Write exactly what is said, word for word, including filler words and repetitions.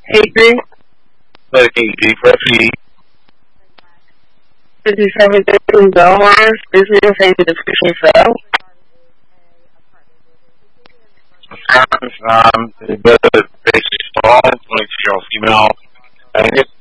Hey, Green. fifty-seven fifty-seven dollars. This is your favorite description show. um, the basic stall, like your female, and it's